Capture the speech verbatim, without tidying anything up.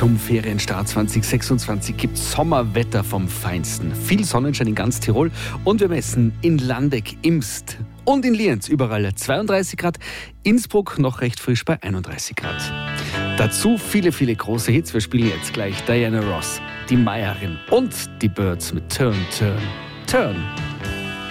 Zum Ferienstart zwanzig sechsundzwanzig gibt es Sommerwetter vom Feinsten. Viel Sonnenschein in ganz Tirol und wir messen in Landeck, Imst und in Lienz überall zweiunddreißig Grad, Innsbruck noch recht frisch bei einunddreißig Grad. Dazu viele, viele große Hits. Wir spielen jetzt gleich Diana Ross, die Meierin und die Birds mit Turn, Turn, Turn.